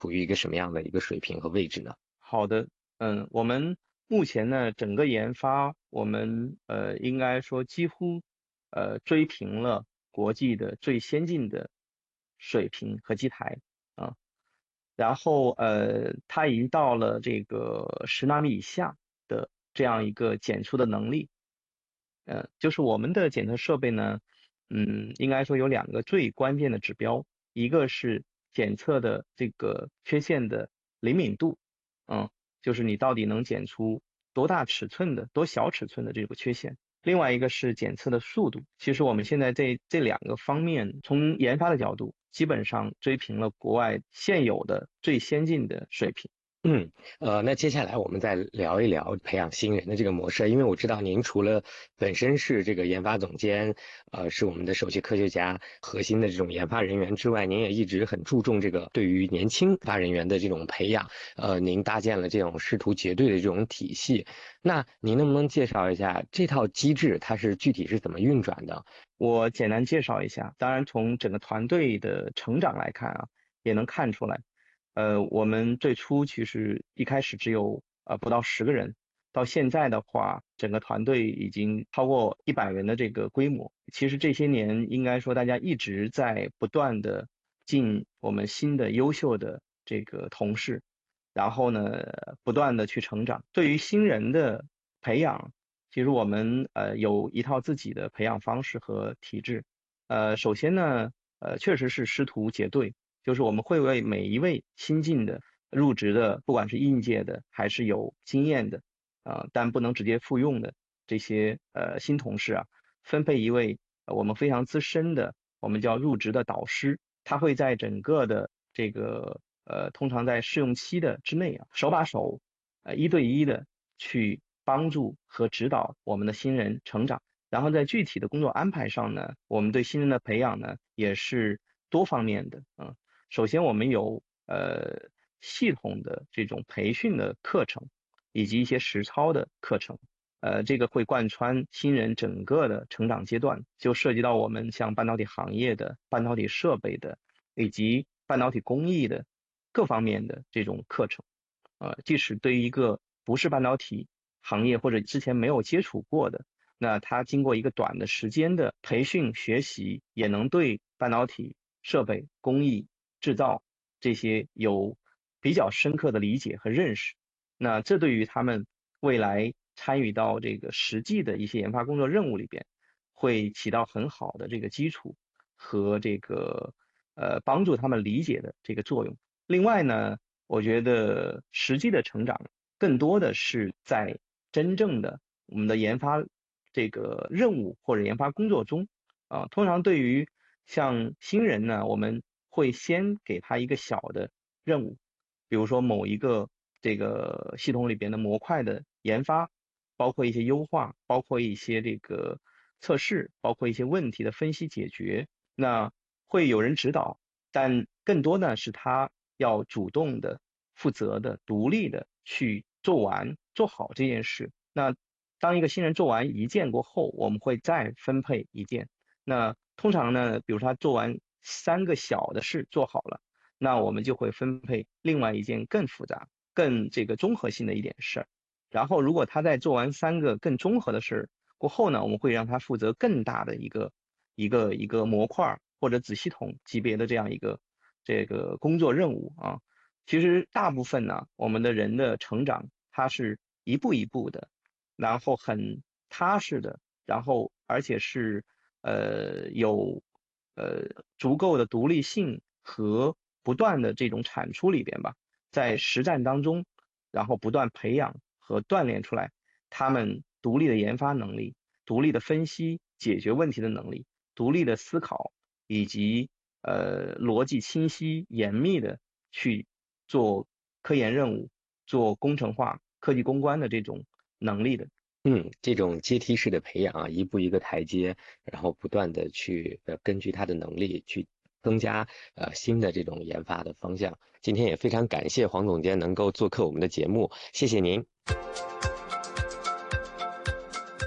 处于一个什么样的一个水平和位置呢？ 好的，我们目前呢，整个研发，我们应该说几乎追平了国际的最先进的水平和机台啊，然后它已经到了这个10纳米以下的这样一个检出的能力。就是我们的检测设备呢，应该说有两个最关键的指标，一个是检测的这个缺陷的灵敏度，嗯，就是你到底能检出多大尺寸的、多小尺寸的这个缺陷。另外一个是检测的速度。其实我们现在这两个方面，从研发的角度，基本上追平了国外现有的最先进的水平。 嗯，那接下来我们再聊一聊培养新人的这个模式，因为我知道您除了本身是这个研发总监，是我们的首席科学家核心的这种研发人员之外，您也一直很注重这个对于年轻研发人员的这种培养，您搭建了这种师徒结对的这种体系，那您能不能介绍一下这套机制它是具体是怎么运转的？ 我简单介绍一下，当然从整个团队的成长来看啊，也能看出来，我们最初其实一开始只有不到10个人，到现在的话，整个团队已经超过100人的这个规模。其实这些年应该说大家一直在不断的进我们新的优秀的这个同事，然后呢不断的去成长。对于新人的培养，其实我们有一套自己的培养方式和体制。首先呢，确实是师徒结对，就是我们会为每一位新进的入职的，不管是应届的还是有经验的，但不能直接复用的这些新同事啊，分配一位我们非常资深的，我们叫入职的导师，他会在整个的这个通常在试用期的之内啊，手把手，1对1的去帮助和指导我们的新人成长。然后在具体的工作安排上呢，我们对新人的培养呢也是多方面的。首先我们有系统的这种培训的课程，以及一些实操的课程。这个会贯穿新人整个的成长阶段，就涉及到我们像半导体行业的、半导体设备的，以及半导体工艺的各方面的这种课程。即使对于一个不是半导体行业或者之前没有接触过的，那他经过一个短的时间的培训学习，也能对半导体设备、工艺、制造这些有比较深刻的理解和认识。那这对于他们未来参与到这个实际的一些研发工作任务里边，会起到很好的这个基础和这个帮助他们理解的这个作用。另外呢，我觉得实际的成长更多的是在真正的我们的研发这个任务或者研发工作中通常对于像新人呢，我们会先给他一个小的任务，比如说某一个这个系统里边的模块的研发，包括一些优化，包括一些这个测试，包括一些问题的分析解决。那会有人指导，但更多呢是他要主动的、负责的、独立的去做完、做好这件事。那当一个新人做完一件过后，我们会再分配一件。那通常呢，比如他做完3个小的事做好了，那我们就会分配另外一件更复杂、更这个综合性的一点事儿。然后，如果他在做完3个更综合的事儿过后呢，我们会让他负责更大的一个模块儿或者子系统级别的这样一个这个工作任务啊。其实大部分呢，我们的人的成长，它是一步一步的，然后很踏实的，然后而且是有足够的独立性和不断的这种产出里边吧，在实战当中，然后不断培养和锻炼出来他们独立的研发能力、独立的分析解决问题的能力、独立的思考，以及逻辑清晰严密的去做科研任务、做工程化、科技攻关的这种能力的。 嗯，这种阶梯式的培养啊，一步一个台阶，然后不断的去根据他的能力去增加新的这种研发的方向。今天也非常感谢黄总监能够做客我们的节目，谢谢您。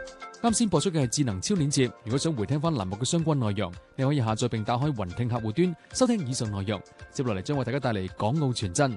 啱先播出嘅係智能超鏈接，如果想回聽翻欄目嘅相關內容，你可以下載並打開雲聽客戶端收聽以上內容。接落嚟將為大家帶嚟港澳傳真。